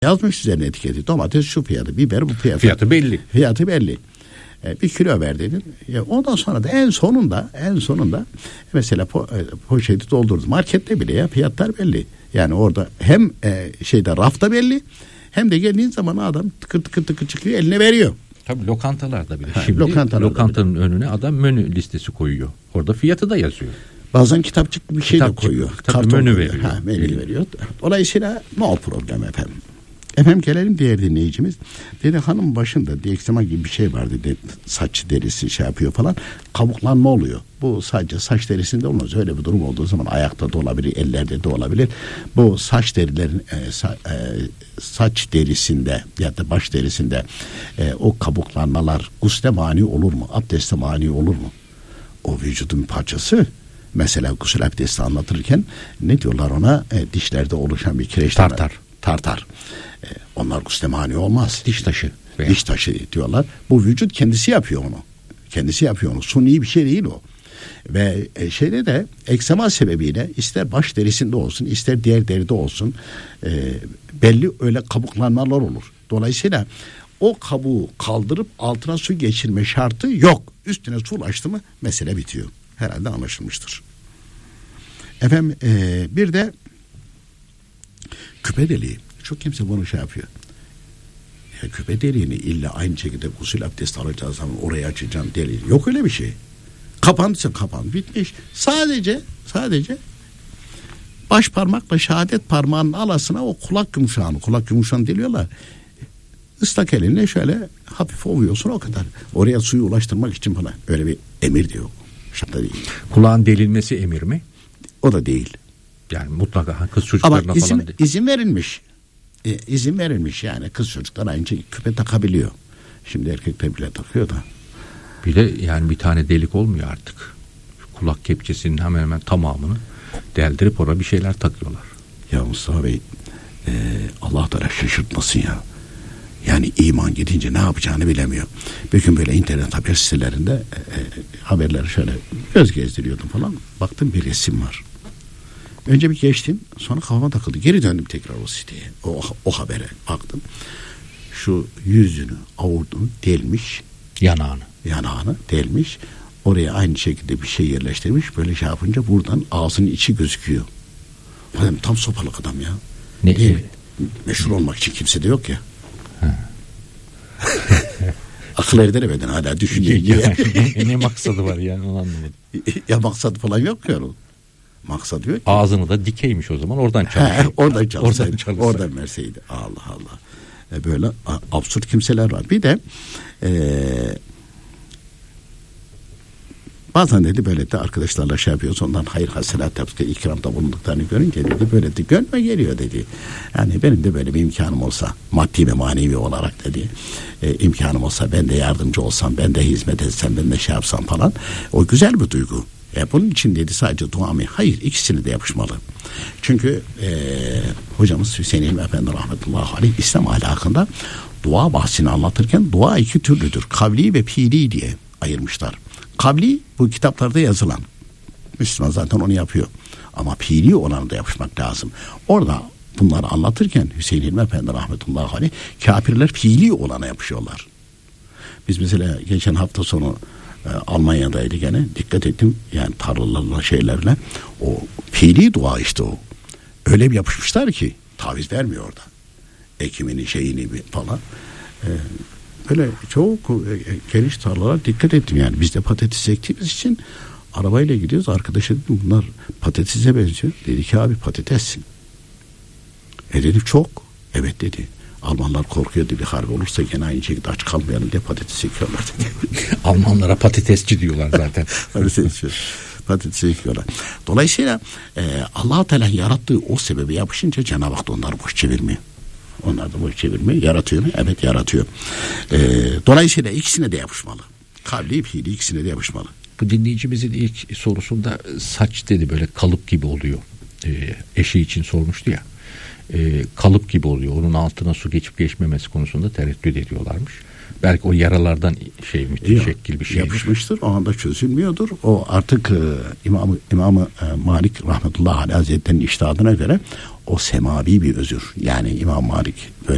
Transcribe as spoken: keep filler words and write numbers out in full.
Yazmış üzerine etiketi. Domates şu fiyatı, biber bu fiyatı. Fiyatı belli. Fiyatı belli. E, bir kilo ver dedin. Ya ondan sonra da en sonunda en sonunda mesela po, e, poşeti doldurdu. Markette bile ya fiyatlar belli. Yani orada hem e, şeyde rafta belli, hem de geldiğin zaman adam tıkır tıkır tıkır çıkıyor, eline veriyor. Tabii lokantalarda bile. Ha, Şimdi lokantalarda lokantanın bile önüne adam menü listesi koyuyor. Orada fiyatı da yazıyor. Bazen kitapçık bir şey Kitapçık, de koyuyor. tabii menü veriyor. Ha, menü veriyor. Dolayısıyla no problem efendim. Efendim gelelim diğer dinleyicimiz. Dedi hanım başında diyeksema gibi bir şey var dedi. Saç derisi şey yapıyor falan. Kabuklanma oluyor. Bu sadece saç derisinde olmaz. Öyle bir durum olduğu zaman ayakta da olabilir, ellerde de olabilir. Bu saç derilerin e, sa, e, saç derisinde ya da baş derisinde e, o kabuklanmalar gusle mani olur mu? Abdeste mani olur mu? O vücudun parçası. Mesela gusül abdesti anlatırken ne diyorlar ona? E, dişlerde oluşan bir kireçlenme. Tartar. Tartar. E, onlar gusle mani olmaz. Diş taşı. Veya. Diş taşı diyorlar. Bu vücut kendisi yapıyor onu. Kendisi yapıyor onu. Suni bir şey değil o. Ve e, şeyde de eksema sebebiyle ister baş derisinde olsun, ister diğer deride olsun e, belli öyle kabuklanmalar olur. Dolayısıyla o kabuğu kaldırıp altına su geçirme şartı yok. Üstüne su ulaştı mı mesele bitiyor. Herhalde anlaşılmıştır. Efendim e, bir de küpe deliği. Çok kimse bunu şey yapıyor. Ya küpe deliğini illa aynı şekilde gusül abdesti alacağız zaman oraya açacağım deliği. Yok öyle bir şey. Kapandıysa kapandı, bitmiş. Sadece sadece baş parmakla şehadet parmağının alasına o kulak yumuşağını, kulak yumuşağını deliyorlar. Islak elinle şöyle hafif ovuyorsun, o kadar. Oraya suyu ulaştırmak için falan. Öyle bir emir de yok. Şartta değil. Kulağın delinmesi emir mi? O da değil. Yani mutlaka kız çocuklarına ama izin, falan. De... izin verilmiş. E, izin verilmiş yani. Kız çocuklar aynı şekilde küpe takabiliyor. Şimdi erkekler bile takıyor da. Bir de yani bir tane delik olmuyor artık. Kulak kepçesinin hemen hemen tamamını deldirip oraya bir şeyler takıyorlar. Ya Mustafa Bey e, Allah da şaşırtmasın ya. Yani iman gidince ne yapacağını bilemiyor. Bir gün böyle internet haber sitelerinde e, haberleri şöyle göz gezdiriyordum falan. Baktım bir resim var. Önce bir geçtim, sonra kafama takıldı. Geri döndüm tekrar o siteye. O, o habere baktım. Şu yüzünü, avurdunu delmiş. Yanağını. Yanağını delmiş. Oraya aynı şekilde bir şey yerleştirmiş. Böyle şey yapınca buradan ağzının içi gözüküyor. Adam tam sopalık adam ya. Ne? Değil mi? Meşhur olmak için kimse de yok ya. Akıl erdiremeden hala düşünüyor. ne, ne maksadı var yani, onu anlamadım. Ya maksadı falan yok ya onun. Maksadı yok. Ağzını da dikeymiş o zaman, oradan çalışıyor. He, oradan çalışıyor. Oradan çalışıyor. Oradan verseydi. Allah Allah. E böyle absürt kimseler var. Bir de eee bazen dedi böyle de arkadaşlarla şey yapıyoruz, ondan hayır hasenat yaptık, ikramda bulunduklarını görünce dedi böyle de gönlüme geliyor dedi. Yani benim de böyle bir imkanım olsa, maddi ve manevi olarak dedi e, imkanım olsa, ben de yardımcı olsam, ben de hizmet etsem, ben de şey yapsam falan, o güzel bir duygu. E, bunun için dedi sadece dua mı? Hayır, ikisini de yapışmalı. Çünkü e, hocamız Hüseyin İlmi Efendi rahmetullahi aleyh İslam ahlakında dua bahsini anlatırken dua iki türlüdür. Kavli ve fiili diye ayırmışlar. Kavli bu kitaplarda yazılan. Müslüman zaten onu yapıyor. Ama fiili olana da yapışmak lazım. Orada bunları anlatırken Hüseyin İlmi Efendi rahmetullahi aleyh kafirler fiili olana yapışıyorlar. Biz mesela geçen hafta sonu e, Almanya'daydı gene. Dikkat ettim yani tarlalarla şeylerle. O fiili dua işte o. Öyle bir yapışmışlar ki taviz vermiyor orada. Ekimini şeyini falan. E, Böyle çok geniş tarlalara dikkat ettim yani. Biz de patates ektiğimiz için arabayla gidiyoruz. Arkadaşa dedim bunlar patatese benziyor. Dedi ki abi patatessin. E dedim çok. Evet dedi. Almanlar korkuyor dedi. Harbi olursa gene aynı şekilde aç kalmayalım diye patates ekiyorlar dedi. Almanlara patatesçi diyorlar zaten. Patatesçi. Patates ekiyorlar. Dolayısıyla e, Allah-u Teala yarattığı o sebebe yapışınca Cenab-ı Hak da onları boş çevirmiyor. Onlar da boş çevirmeyi yaratıyor mu? Evet yaratıyor. Ee, dolayısıyla ikisine de yapışmalı. Kavli, fiili ikisine de yapışmalı. Bu dinleyicimizin ilk sorusunda saç dedi böyle kalıp gibi oluyor. Ee, eşi için sormuştu ya. Ee, kalıp gibi oluyor. Onun altına su geçip geçmemesi konusunda tereddüt ediyorlarmış. Belki o yaralardan şey müteşekkil bir şey. Yapışmıştır. O anda çözülmüyordur. O artık e, İmam-ı, İmam-ı e, Malik rahmetullahi aleyh hazretlerinin iştihadına göre o semavi bir özür. Yani İmam Malik böyle